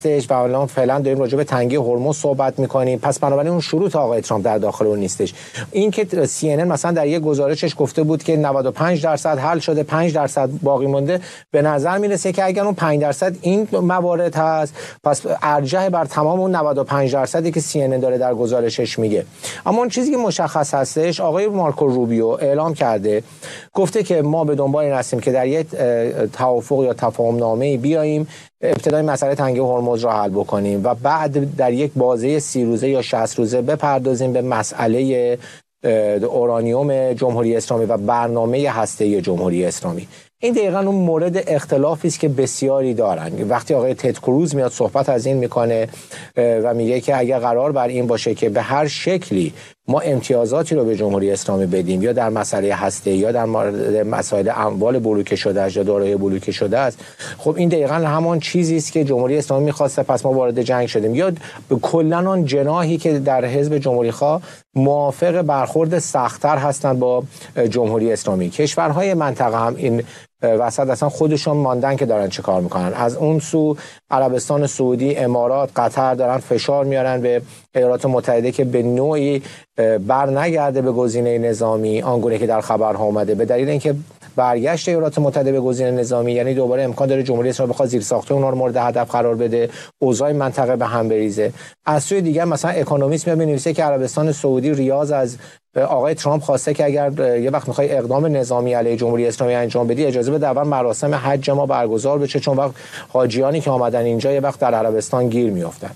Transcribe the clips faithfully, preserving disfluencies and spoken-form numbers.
و الان فعلا داریم راجع به تنگی هرمز صحبت میکنیم. پس بنابراین اون شروط آقای ترامپ در داخل اون نیستش. این که سی ان ان مثلا در یک گزارشش گفته بود که نود و پنج درصد حل شده، پنج درصد باقی مونده، به نظر میرسه که اگر اون پنج درصد این موارد هست، پس ارجح بر تمام اون نود و پنج درصدی که سی ان ان داره در گزارشش میگه. اما اون چیزی که مشخص هستش، آقای مارکو روبیو اعلام کرده، گفته که ما به دنبال این هستیم که در یک توافق یا تفاهم نامه‌ای بیاییم، ابتدای مسئله تنگی هرمز را حل بکنیم و بعد در یک بازه سی روزه یا شصت روزه بپردازیم به مسئله اورانیوم جمهوری اسلامی و برنامه هسته‌ای جمهوری اسلامی. این دقیقاً اون مورد اختلافی است که بسیاری دارن. وقتی آقای تد کروز میاد صحبت از این میکنه و میگه که اگر قرار بر این باشه که به هر شکلی ما امتیازاتی رو به جمهوری اسلامی بدیم، یا در مسئله هسته‌ای یا در مورد مسائل اموال بلوکه شده است یا دارایی بلوکه شده است، خب این دقیقاً همان چیزی است که جمهوری اسلامی می‌خواسته، پس ما وارد جنگ شدیم. یا کلاً آن جناحی که در حزب جمهوری‌خواه موافق برخورد سخت‌تر هستند با جمهوری اسلامی. کشورهای منطقه هم این وسط اصلا خودشون ماندن که دارن چه کار میکنن. از اون سو عربستان سعودی، امارات، قطر دارن فشار میارن به ایالات متحده که به نوعی بر نگرده به گزینه نظامی آنگونه که در خبرها اومده، به دلیل اینکه برگشت ایالات متحده به گزینه نظامی یعنی دوباره امکان داره جمهوری اسلامی بخواد زیرساخت‌های اونها رو مورد هدف قرار بده، اوضاع منطقه به هم بریزه. از سوی دیگر مثلا اکونومیست میاد می‌نویسه که عربستان سعودی ریاض از آقای ترامپ خواسته که اگر یه وقت می‌خوای اقدام نظامی علیه جمهوری اسلامی انجام بدی، اجازه بده اول مراسم حج ما برگزار بشه، چون وقت حاجیانی که آمدن اینجا یه وقت در عربستان گیر میافتن.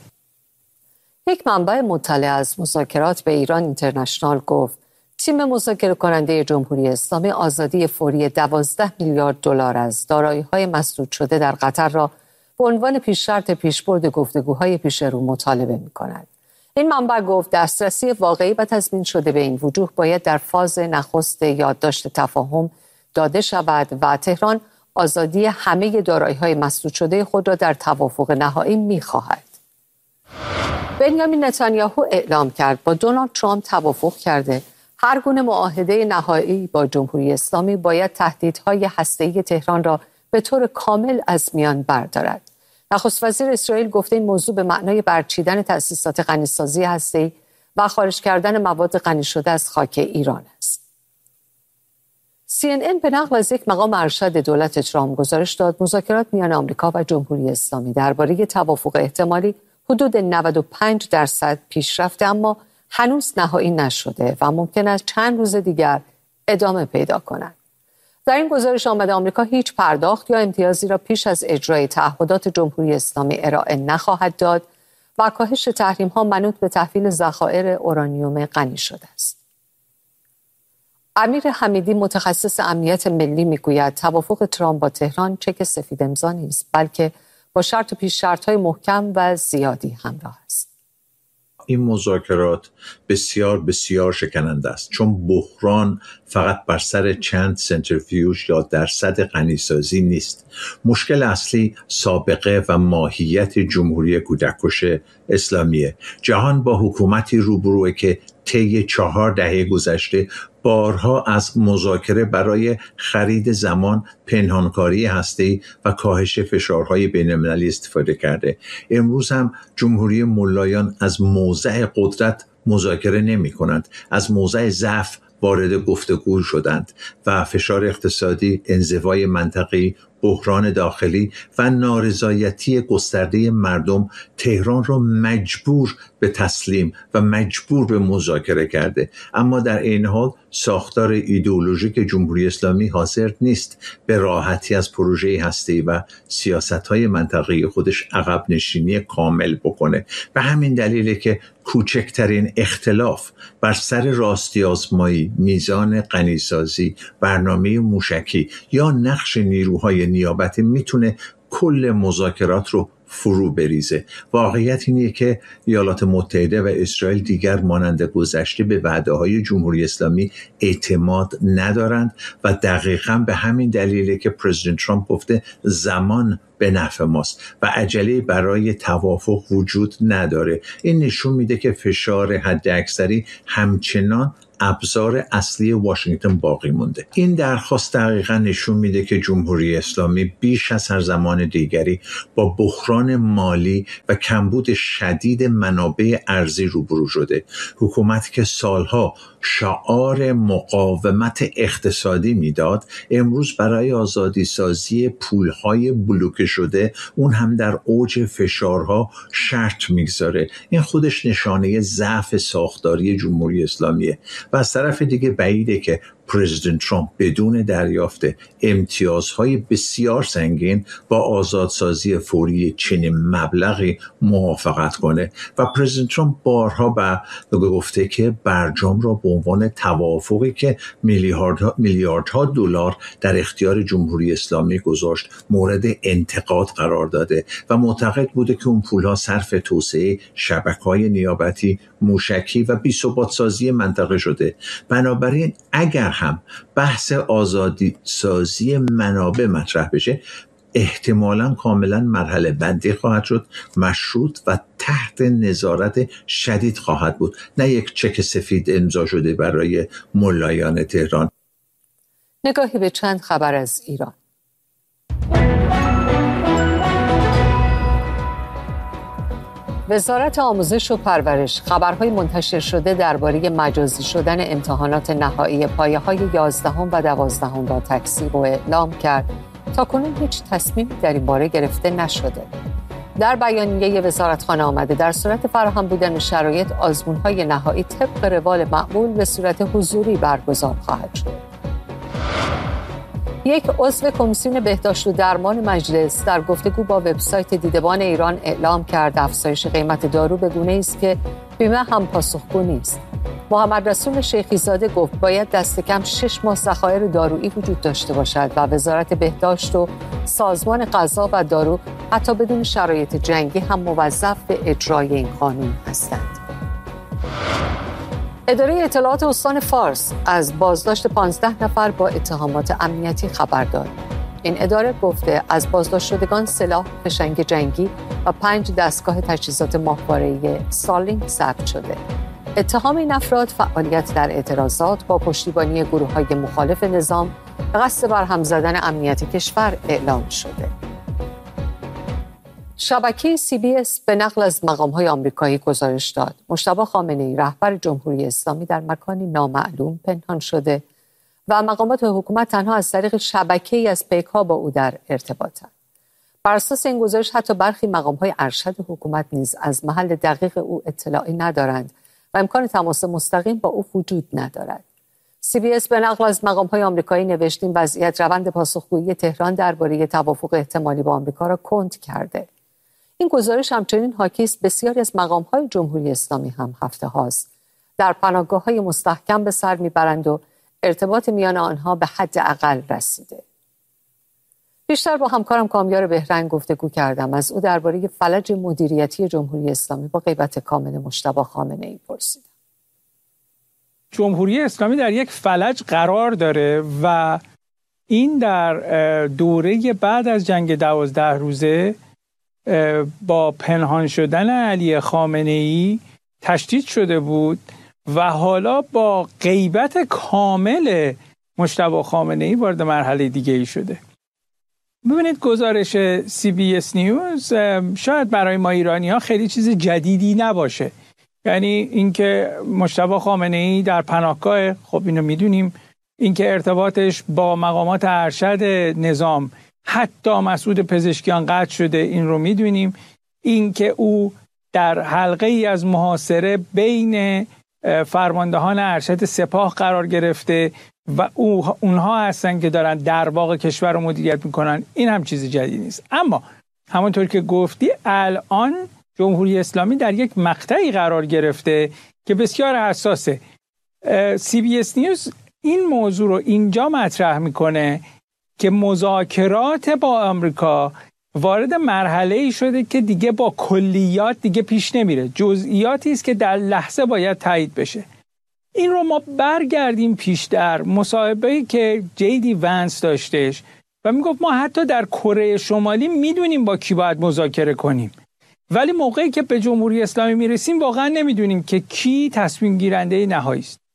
یک منبع مطلع از مذاکرات به ایران اینترنشنال گفت تیم مذاکره کننده جمهوری اسلامی آزادی فوری دوازده میلیارد دلار از دارایی‌های مسدود شده در قطر را به عنوان پیش شرط پیشبرد گفتگوهای پیش رو مطالبه می‌کند. این منبع گفت دسترسی واقعی و تضمین شده به این وجوه باید در فاز نخست یادداشت تفاهم داده شود و تهران آزادی همه دارایی‌های مسدود شده خود را در توافق نهایی می‌خواهد. بنیامین نتانیاهو اعلام کرد با دونالد ترامپ توافق کرده هر گونه معاهده نهایی با جمهوری اسلامی باید تهدیدهای هسته‌ای تهران را به طور کامل از میان بردارد. نخست وزیر اسرائیل گفته این موضوع به معنای برچیدن تأسیسات غنیسازی هسته‌ای و خارج کردن مواد غنی شده از خاک ایران است. سی ان ان به نقل از یک مقام ارشد دولت ترامپ گزارش داد مذاکرات میان آمریکا و جمهوری اسلامی درباره توافق احتمالی حدود نود و پنج درصد پیش رفته، اما هنوز نهایی نشده و ممکن است چند روز دیگر ادامه پیدا کند. در این گزارش آمده آمریکا هیچ پرداخت یا امتیازی را پیش از اجرای تعهدات جمهوری اسلامی ارائه نخواهد داد و کاهش تحریم‌ها منوط به تحویل ذخایر اورانیوم غنی شده است. امیر حمیدی متخصص امنیت ملی میگوید توافق ترامپ با تهران چک سفید امضا نیست، بلکه با شرط و پیش شرط‌های محکم و زیادی همراه است. این مذاکرات بسیار بسیار شکننده است، چون بحران فقط بر سر چند سنتریفیوژ یا درصد غنیسازی نیست. مشکل اصلی سابقه و ماهیت جمهوری کودککش اسلامیه. جهان با حکومتی روبروه که طی چهار دهه گذشته بارها از مذاکره برای خرید زمان، پنهانکاری هسته‌ای و کاهش فشارهای بین‌المللی استفاده کرده. امروز هم جمهوری ملایان از موضع قدرت مذاکره نمی کنند، از موضع ضعف وارد گفتگو شدند و فشار اقتصادی، انزوای منطقی، بحران داخلی و نارضایتی گسترده مردم تهران را مجبور به تسلیم و مجبور به مذاکره کرده. اما در این حال ساختار ایدئولوژیک جمهوری اسلامی حاضر نیست به راحتی از پروژه هسته‌ای و سیاست‌های منطقه‌ای خودش عقب نشینی کامل بکنه. به همین دلیله که کوچکترین اختلاف بر سر راستی آزمایی، میزان غنیسازی، برنامه موشکی یا نقش نیروهای نیابتی میتونه کل مذاکرات رو فرو بریزه. واقعیت اینه که ایالات متحده و اسرائیل دیگر مانند گذشته به وعده‌های جمهوری اسلامی اعتماد ندارند و دقیقاً به همین دلیله که پرزیدنت ترامپ گفته زمان به نفع ماست و عجله برای توافق وجود نداره. این نشون میده که فشار حداکثری همچنان ابزار اصلی واشنگتن باقی مونده. این درخواست دقیقاً نشون میده که جمهوری اسلامی بیش از هر زمان دیگری با بحران مالی و کمبود شدید منابع ارزی روبرو شده. حکومتی که سالها شعار مقاومت اقتصادی میداد، امروز برای آزادی سازی پولهای بلوکه شده، اون هم در اوج فشارها، شرط میگذاره. این خودش نشانه ضعف ساختاری جمهوری اسلامیه و از طرف دیگه بعیده که پرزیدنت ترامپ بدون دریافت امتیازهای بسیار سنگین با آزادسازی فوری چنین مبلغی موافقت کنه و پرزیدنت ترامپ بارها به گفته که برجام را به عنوان توافقی که میلیاردها میلیاردها دلار در اختیار جمهوری اسلامی گذاشت مورد انتقاد قرار داده و معتقد بوده که اون پولها صرف توسعه شبکه‌های نیابتی، موشکی و بی‌ثبات سازی منطقه شده. بنابراین اگر هم بحث آزادی سازی منابع مطرح بشه، احتمالاً کاملاً مرحله بندی خواهد شد، مشروط و تحت نظارت شدید خواهد بود، نه یک چک سفید امضا شده برای ملایان تهران. نگاهی به چند خبر از ایران. وزارت آموزش و پرورش خبرهای منتشر شده درباره مجازی شدن امتحانات نهایی پایه‌های یازدهم و دوازدهم را تکذیب و اعلام کرد. تاکنون هیچ تصمیمی در این باره گرفته نشده. در بیانیه وزارتخانه آمده در صورت فراهم بودن شرایط آزمون‌های نهایی طبق روال معمول به صورت حضوری برگزار خواهد شد. یک عضو کمیسیون بهداشت و درمان مجلس در گفتگو با وبسایت دیدبان ایران اعلام کرد افزایش قیمت دارو به گونه‌ای است که بیمه هم پاسخگو نیست. محمد رسول شیخی زاده گفت باید دست کم شش ماه ذخایر دارویی وجود داشته باشد و وزارت بهداشت و سازمان غذا و دارو حتی بدون شرایط جنگی هم موظف به اجرای این قانون هستند. اداره اطلاعات استان فارس از بازداشت پانزده نفر با اتهامات امنیتی خبر داد. این اداره گفته از بازداشت شدگان سلاح، فشنگ جنگی و پنج دستگاه تجهیزات ماهواره‌ای سالینگ ثبت شده. اتهام این افراد فعالیت در اعتراضات با پشتیبانی گروه‌های مخالف نظام به قصد برهم زدن امنیت کشور اعلام شده. شبکه سی بی اس به نقل از مقام‌های آمریکایی گزارش داد مجتبی خامنه‌ای رهبر جمهوری اسلامی در مکانی نامعلوم پنهان شده و مقامات حکومت تنها از طریق شبکه‌ای از پیک‌ها با او در ارتباطند. بر اساس این گزارش حتی برخی مقام‌های ارشد حکومت نیز از محل دقیق او اطلاعی ندارند و امکان تماس مستقیم با او وجود ندارد. سی بی اس به نقل از مقام‌های آمریکایی نوشت این وضعیت روند پاسخگویی تهران درباره توافق احتمالی با آمریکا را کند کرده. این گزارش همچنین حاکی است بسیاری از مقام‌های جمهوری اسلامی هم هفته هاست در پناهگاه‌های مستحکم به سر میبرند و ارتباط میان آنها به حد اقل رسیده. بیشتر با همکارم کامیار بهرنگ گفتگو کردم. از او درباره فلج مدیریتی جمهوری اسلامی با غیبت کامل مجتبی خامنه‌ای پرسیدم. جمهوری اسلامی در یک فلج قرار داره و این در دوره بعد از جنگ دوازده روزه با پنهان شدن علی خامنه‌ای تشدید شده بود و حالا با غیبت کامل مجتبی خامنه‌ای وارد مرحله دیگه ای شده. ببینید گزارش سی بی اس نیوز شاید برای ما ایرانی‌ها خیلی چیز جدیدی نباشه. یعنی اینکه مجتبی خامنه‌ای در پناهگاه، خب اینو میدونیم، اینکه ارتباطش با مقامات ارشد نظام حتی مسعود پزشکیان قطع شده، این رو میدونیم. اینکه او در حلقه ای از محاصره بین فرماندهان ارشد سپاه قرار گرفته و او اونها هستن که دارن در واقع کشور رو مدیریت میکنن، این هم چیز جدید نیست. اما همونطور که گفتی الان جمهوری اسلامی در یک مقطعی قرار گرفته که بسیار حساسه. سی بی اس نیوز این موضوع رو اینجا مطرح میکنه که مذاکرات با آمریکا وارد مرحله‌ای شده که دیگه با کلیات دیگه پیش نمیره، جزئیاتی است که در لحظه باید تایید بشه. این رو ما برگردیم پیش در مصاحبه‌ای که جی دی ونس داشتش و میگفت ما حتی در کره شمالی میدونیم با کی باید مذاکره کنیم، ولی موقعی که به جمهوری اسلامی میرسیم واقعا نمیدونیم که کی تصمیم گیرنده نهایی است.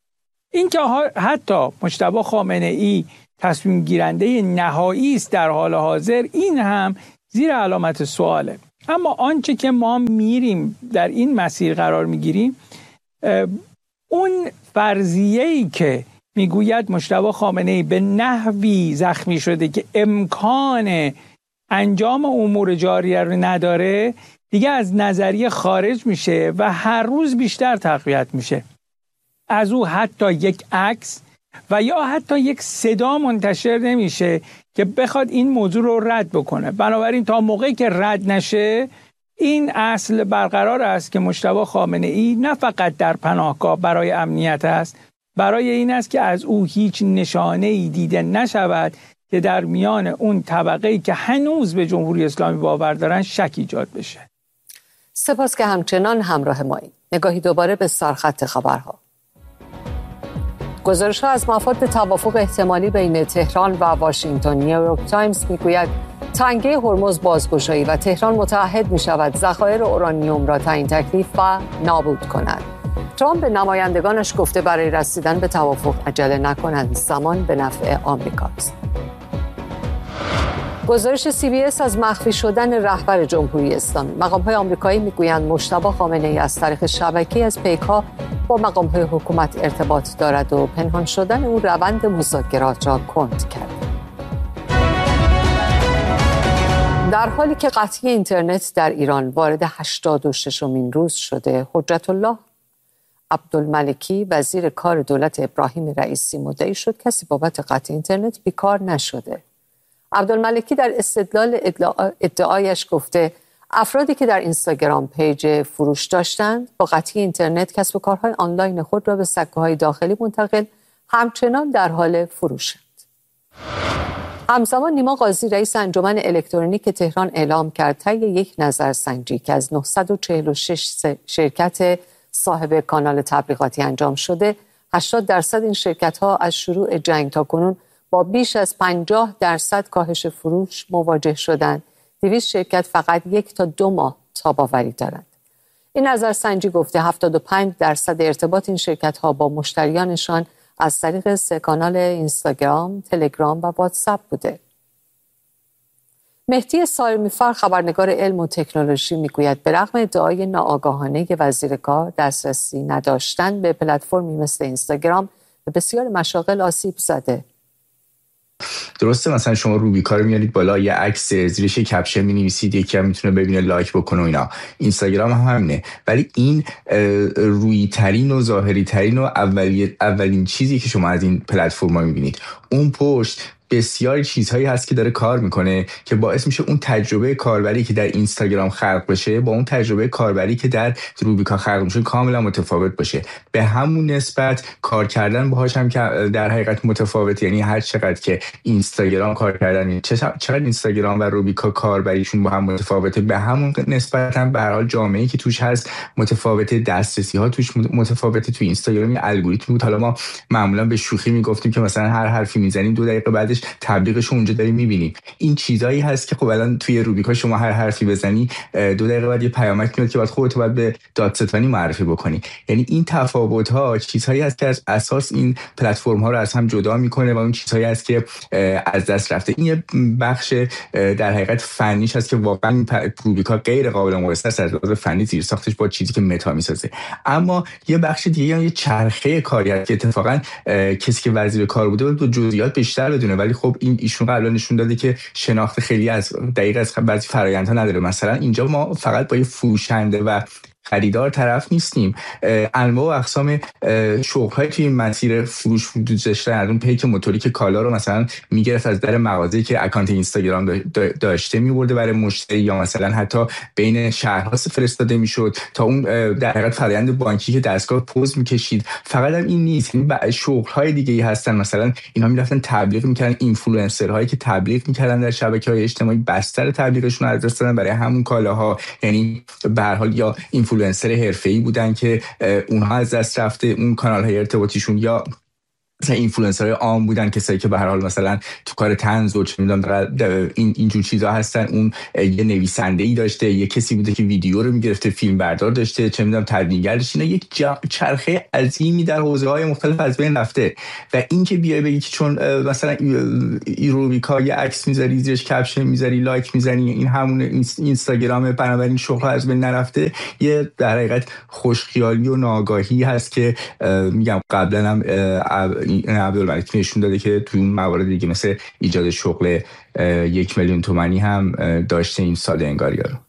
این که حتی مجتبی خامنه ای تصمیم گیرنده نهایی است در حال حاضر، این هم زیر علامت سواله. اما آنچه که ما میریم در این مسیر قرار میگیریم، اون فرضیه‌ای که میگوید مجتبی خامنه ای به نحوی زخمی شده که امکان انجام امور جاریه رو نداره، دیگه از نظریه خارج میشه و هر روز بیشتر تقویت میشه. از او حتی یک عکس و یا حتی یک صدا منتشر نمیشه که بخواد این موضوع رو رد بکنه. بنابراین تا موقعی که رد نشه، این اصل برقرار است که مجتبی خامنه ای نه فقط در پناهگاه برای امنیت است، برای این است که از او هیچ نشانه‌ای دیده نشود که در میان اون طبقه‌ای که هنوز به جمهوری اسلامی باور دارن شک ایجاد بشه. سپاس که همچنان همراه مایید. نگاهی دوباره به سرخط خبرها. گزارش‌ها از مفاد توافق احتمالی بین تهران و واشنگتن. نیویورک تایمز میگوید تنگه هرمز بازگشایی و تهران متعهد می‌شود ذخایر اورانیوم را تعیین تکلیف و نابود کند. ترامپ به نمایندگانش گفته برای رسیدن به توافق عجله نکنند، زمان به نفع آمریکاست. گزارش سی بی اس از مخفی شدن رهبر جمهوری اسلامی. مقام‌های آمریکایی میگویند مجتبی خامنه‌ای از طریق شبکه‌ای از پیک‌ها با مقام‌های حکومت ارتباط دارد و پنهان شدن او روند مذاکرات را کند کرد. در حالی که قطعی اینترنت در ایران وارد هشتاد و ششمین روز شده، حجت الله عبدالملکی وزیر کار دولت ابراهیم رئیسی مدعی شد کسی بابت قطع اینترنت بیکار نشده. عبدالملکی در استدلال ادعایش گفته افرادی که در اینستاگرام پیج فروش داشتند با قطعی اینترنت کسب و کارهای آنلاین خود را به سکه‌های داخلی منتقل همچنان در حال فروشند. همزمان نیما قاضی رئیس انجمن الکترونیک تهران اعلام کرد طی یک نظرسنجی که از نهصد و چهل و شش شرکت صاحب کانال تبلیغاتی انجام شده، هشتاد درصد این شرکت‌ها از شروع جنگ تا کنون با بیش از پنجاه درصد کاهش فروش مواجه شدند. دویست شرکت فقط یک تا دو ماه تاب‌آوری دارند. این نظرسنجی گفته هفتاد و پنج درصد ارتباط این شرکت‌ها با مشتریانشان از طریق سه کانال اینستاگرام، تلگرام و واتساپ بوده. مهدی سارمیفر خبرنگار علم و تکنولوژی میگوید به رغم ادعای ناآگاهانه وزیر کار دسترسی نداشتن به پلتفرمی مثل اینستاگرام به بسیار مشاغل آسیب زده. درسته مثلا شما روبیکا رو میارید بالا، یه عکس زیرش کپشن می‌نویسید، یکی هم میتونه ببینه لایک بکنه و اینا. اینستاگرام هم همینه، ولی این روی ترین و ظاهری ترین و اولی اولین چیزی که شما از این پلتفرم‌ها می‌بینید. اون پشت بسیاری چیزهایی هست که داره کار میکنه که باعث میشه اون تجربه کاربری که در اینستاگرام خلق بشه با اون تجربه کاربری که در روبیکا خلق میشه کاملا متفاوت باشه. به همون نسبت کار کردن باهاش هم که در حقیقت متفاوت، یعنی هر چقدر که اینستاگرام کار کردن، چقدر اینستاگرام و روبیکا کاربریشون با هم متفاوته، به همون نسبت هم به هر حال جامعه‌ای که توش هست متفاوته، دسترسی ها توش متفاوته. تو اینستاگرام یه الگوریتم بود، حالا ما معمولا به شوخی میگفتیم که مثلا هر حرفی میزنیم دو دقیقه بعدش تبلیغش اونجا داریم میبینیم. این چیزایی هست که خب الان توی روبیکا شما هر حرفی بزنی دو دقیقه بعد یه پیامک میاد که بعد خودت باید به دادستانی معرفی بکنی. یعنی این تفاوت ها چیزهایی هست که از اساس این پلتفرم ها رو از هم جدا میکنه و اون چیزهایی هست که از دست رفته. این یه بخش در حقیقت فنیش هست که واقعا روبیکا غیر قابل مقایسه است از لحاظ فنی زیر ساختش با چیزی که متا میسازه. اما یه بخش دیگه یه چرخه کاریه که اتفاقا کسی که وزیر کار بوده بود جزئیات بیشتر بدونه، ولی خب این ایشون قبلا نشون داده که شناخت خیلی از دقیق از بعضی فرآیندها نداره. مثلا اینجا ما فقط با یه فروشنده و خریدار طرف نیستیم، انواع و اقسام شغل‌های توی مسیر فروش داشتن، از اون پیک موتوری که کالا رو مثلا میگرفت از در مغازه‌ای که اکانت اینستاگرام داشته می‌برده برای مشتری، یا مثلا حتی بین شهرها فرستاده میشد، تا اون در حقیقت فرآیند بانکی که دستگاه پوز می‌کشید. فقط هم این نیست، این شغل‌های دیگه‌ای هستن. مثلا اینها می‌رفتن تبلیغ می‌کردن، اینفلوئنسرهایی که تبلیغ می‌کردن در شبکه‌های اجتماعی بستر تبلیغشون رو از دادن برای همون کالاها. یعنی به هر حال یا اینفلوئنسر حرفه‌ای بودن که اونها از دست رفته اون کانال‌های ارتباطیشون، یا مثلا اینفلوئنسرهای عام بودن، کسایی که به هر حال مثلا تو کار طنز و چه می‌دونم این اینجور چیزا هستن. اون یه نویسنده‌ای داشته، یه کسی بوده که ویدیو رو می‌گرفته، فیلم بردار داشته، چه می‌دونم تدوینگر داشته. یک چرخه عظیمی در حوزه‌های مختلف از بین رفته و این که بیای بگی که چون مثلا ایروبیکا یه عکس می‌ذاری، زیرش کپشن می‌ذاری، لایک می‌زنی، این همون اینستاگرام، بنابراین شغل از بین نرفته، یه در حقیقت خوشخیالی و ناآگاهی هست که میگم قبلا هم این عبدالملک نشون داده که تو اون موارد دیگه مثل ایجاد شغل یک میلیون تومانی هم داشته این ساده انگاریا رو.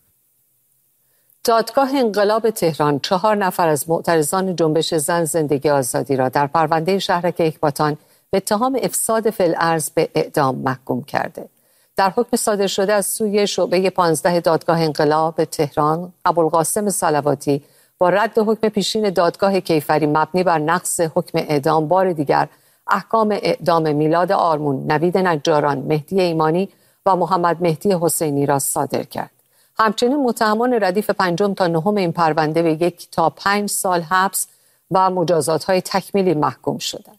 دادگاه انقلاب تهران چهار نفر از معترضان جنبش زن زندگی آزادی را در پرونده شهرک اکباتان به اتهام افساد فی الارض به اعدام محکوم کرده. در حکم صادر شده از سوی شعبه پانزده دادگاه انقلاب تهران، ابوالقاسم صلواتی با رد حکم پیشین دادگاه کیفری مبنی بر نقض حکم اعدام بار دیگر احکام اعدام میلاد آرمون، نوید نجاران، مهدی ایمانی و محمد مهدی حسینی را صادر کرد. همچنین متهمان ردیف پنجم تا نهم این پرونده به یک تا پنج سال حبس و مجازات‌های تکمیلی محکوم شدند.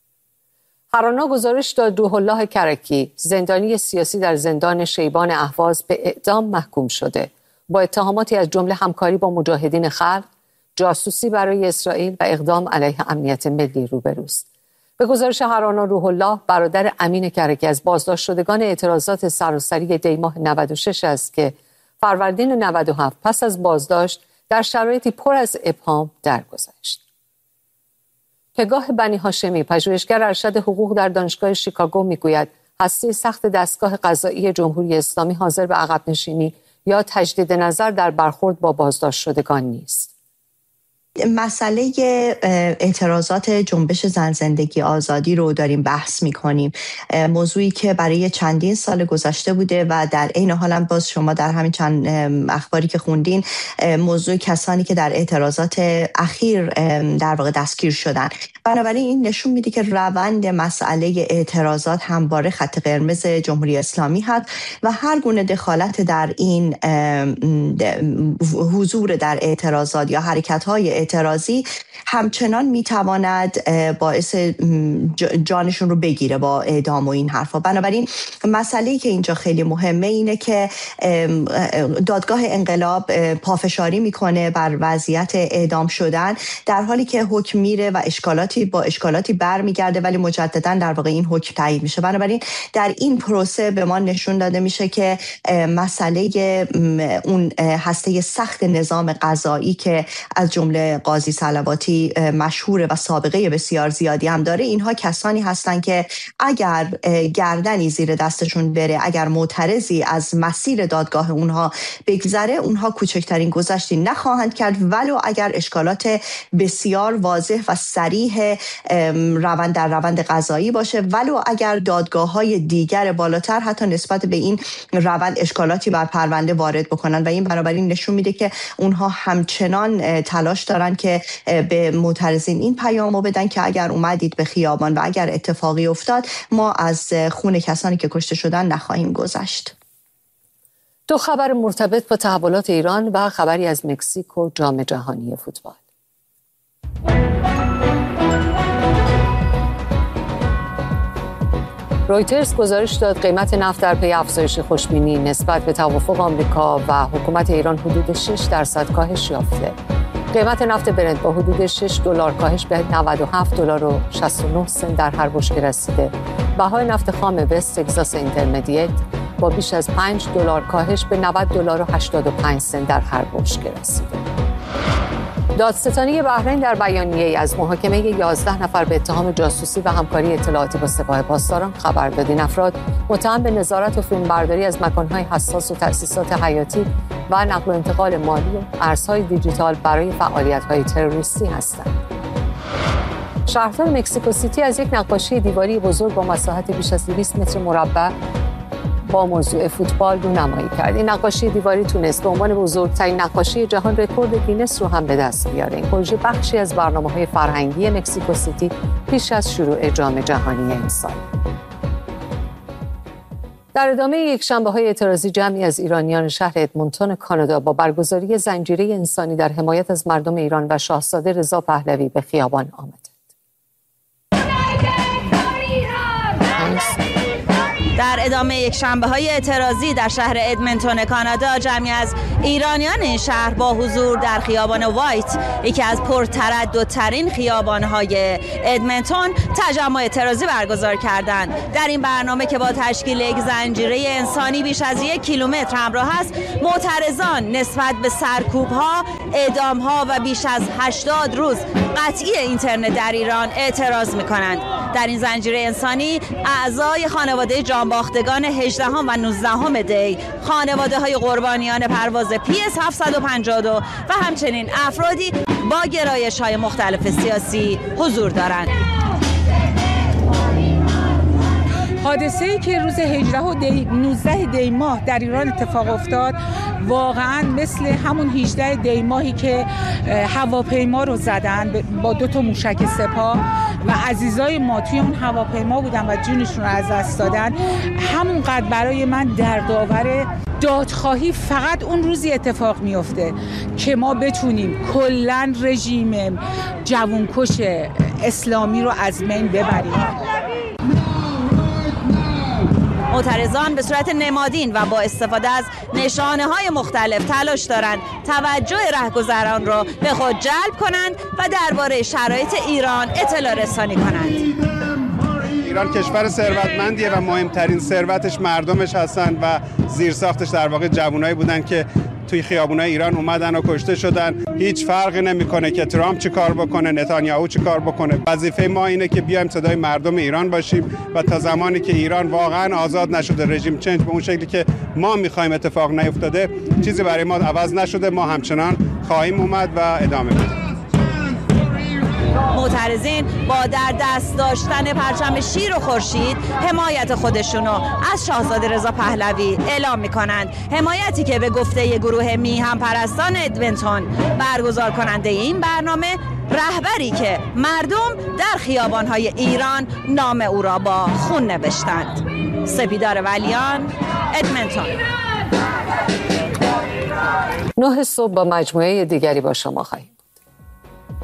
هرانا گزارش داد روح الله کرکی، زندانی سیاسی در زندان شیبان اهواز، به اعدام محکوم شده. با اتهاماتی از جمله همکاری با مجاهدین خلق، جاسوسی برای اسرائیل و اقدام علیه امنیت ملی روبروست. به گزارش هرانا روح الله، برادر امین کرکی از بازداشت شدگان اعتراضات سراسری دیماه نود و شش است که فروردین نود و هفت پس از بازداشت در شرایطی پر از ابهام درگذشت. پگاه بنی هاشمی، پژوهشگر ارشد حقوق در دانشگاه شیکاگو، میگوید هسته سخت دستگاه قضایی جمهوری اسلامی حاضر به عقب نشینی یا تجدید نظر در برخورد با بازداشت شدگان نیست. مسئله اعتراضات جنبش زن زندگی آزادی رو داریم بحث می‌کنیم، موضوعی که برای چندین سال گذشته بوده و در عین حال هم باز شما در همین چند اخباری که خوندین موضوع کسانی که در اعتراضات اخیر در واقع دستگیر شدن. بنابراین این نشون میده که روند مسئله اعتراضات همواره خط قرمز جمهوری اسلامی هست و هر گونه دخالت در این حضور در اعتراضات یا حرکت‌های اعتراضی همچنان میتواند باعث جانشون رو بگیره با اعدام و این حرفا. بنابراین مسئله‌ای که اینجا خیلی مهمه اینه که دادگاه انقلاب پافشاری میکنه بر وضعیت اعدام شدن در حالی که حکم میره و اشکالاتی با اشکالاتی برمیگرده ولی مجددا در واقع این حکم تایید میشه. بنابراین در این پروسه به ما نشون داده میشه که مسئله اون هسته سخت نظام قضایی که از جمله قاضی صلواتی مشهوره و سابقه بسیار زیادی هم داره، اینها کسانی هستند که اگر گردنی زیر دستشون بره، اگر معترضی از مسیر دادگاه اونها بگذره، اونها کوچکترین گذشتی نخواهند کرد ولو اگر اشکالات بسیار واضح و صریح روند در روند قضایی باشه، ولو اگر دادگاه‌های دیگر بالاتر حتی نسبت به این روند اشکالاتی بر پرونده وارد بکنن و این بنابراین نشون میده که اونها همچنان تلاش دارن که به معترضین این پیامو بدن که اگر اومدید به خیابان و اگر اتفاقی افتاد ما از خون کسانی که کشته شدن نخواهیم گذشت. دو خبر مرتبط با تحولات ایران و خبری از مکزیک و جام جهانی فوتبال. رویترز گزارش داد قیمت نفت در پی افزایش خوشبینی نسبت به توافق آمریکا و حکومت ایران حدود شش درصد کاهش یافته. قیمت نفت برنت با حدود شش دلار کاهش به نود و هفت دلار و شصت و نه سنت در هر بشکه رسیده. بهای نفت خام وست تگزاس اینترمدیت با بیش از پنج دلار کاهش به نود دلار و هشتاد و پنج سنت در هر بشکه رسیده. دادستانی بحرین در بیانیه‌ای از محاکمه یازده نفر به اتهام جاسوسی و همکاری اطلاعاتی با سپاه پاسداران خبر داد. این افراد متهم به نظارت و فیلمبرداری از مکان‌های حساس و تأسیسات حیاتی و نقل و انتقال مالی و ارزهای دیجیتال برای فعالیت‌های تروریستی هستند. شهردار مکزیکو سیتی از یک نقاشی دیواری بزرگ با مساحت بیش از دویست متر مربع با موضوع فوتبال رونمایی کرد. این نقاشی دیواری تونست به عنوان بزرگترین نقاشی جهان رکورد گینس رو هم به دست بیاره. این پروژه بخشی از برنامه‌های فرهنگی مکزیکو سیتی پیش از شروع جام جهانی این سال. در ادامه یک شنبه‌های اعتراضی، جمعی از ایرانیان شهر ادمونتون کانادا با برگزاری زنجیره انسانی در حمایت از مردم ایران و شاهزاده رضا پهلوی به خیابان آمدند. در ادامه یک شنبه‌های اعتراضی در شهر ادمنتون کانادا، جمعی از ایرانیان این شهر با حضور در خیابان وایت، یکی از پرترددترین خیابان‌های ادمنتون، تجمع اعتراضی برگزار کردند. در این برنامه که با تشکیل یک زنجیره انسانی بیش از یک کیلومتر همراه است، معترضان نسبت به سرکوب‌ها، اعدام‌ها و بیش از هشتاد روز قطعی اینترنت در ایران اعتراض می‌کنند. در این زنجیره انسانی اعضای خانواده جانباختگان هجدهم و نوزدهم دی، خانواده‌های قربانیان پرواز پی اس هفتصد و پنجاه و دو و همچنین افرادی با گرایش‌های مختلف سیاسی حضور دارند. حادثه‌ای که روز هجده و دی نوزده دی ماه در ایران اتفاق افتاد واقعا مثل همون هجده دی ماهی که هواپیما رو زدن با دو تا موشک سپاه و عزیزای ما توی اون هواپیما بودن و جونشون رو از دست دادن، همونقدر برای من دردآور. دادخواهی فقط اون روزی اتفاق میفته که ما بتونیم کلاً رژیم جوانکش اسلامی رو از بین ببریم. معترضان به صورت نمادین و با استفاده از نشانه‌های مختلف تلاش دارند توجه رهگذران را به خود جلب کنند و درباره شرایط ایران اطلاع رسانی کنند. ایران کشور ثروتمندیه و مهمترین ثروتش مردمش هستن و زیرساختش در واقع جوانایی بودن که توی خیابونای ایران اومدن و کشته شدن. هیچ فرقی نمیکنه که ترامپ چی کار بکنه، نتانیاهو چی کار بکنه. وظیفه ما اینه که بیایم صدای مردم ایران باشیم و تا زمانی که ایران واقعا آزاد نشده، رژیم چنج به اون شکلی که ما میخوایم اتفاق نیفتاده، چیزی برای ما عوض نشده، ما همچنان خواهیم اومد و ادامه بدیم. معترضین با در دست داشتن پرچم شیر و خورشید حمایت خودشونو از شاهزاده رضا پهلوی اعلام می‌کنند. حمایتی که به گفته گروه میهم پرستان ادمنتون، برگزار کننده این برنامه، رهبری که مردم در خیابان‌های ایران نام او را با خون نوشتند. سپیدار ولیان، ادمنتون. نه صبح با مجموعه دیگری با شما خواهیم.